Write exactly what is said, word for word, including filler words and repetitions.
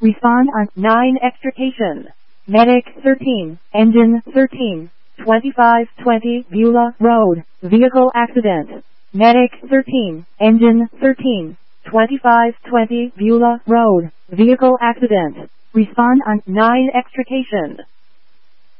Respond on nine extrication. Medic thirteen, engine thirteen, twenty-five twenty Beulah Road, vehicle accident. Medic thirteen, engine thirteen, twenty-five twenty Beulah Road, vehicle accident. Respond on nine extrication.